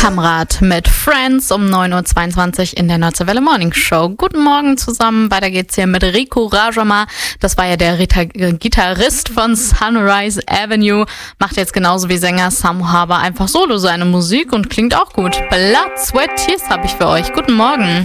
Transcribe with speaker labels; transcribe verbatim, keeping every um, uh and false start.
Speaker 1: Kamrat mit Friends um neun Uhr zweiundzwanzig in der Nordse Welle Morning Show. Guten Morgen zusammen, weiter geht's hier mit Rico Rajama. Das war ja der Rita- äh, Gitarrist von Sunrise Avenue. Macht jetzt genauso wie Sänger Sam Haber einfach solo seine Musik und klingt auch gut. Blood, Sweat, Tears habe ich für euch. Guten Morgen.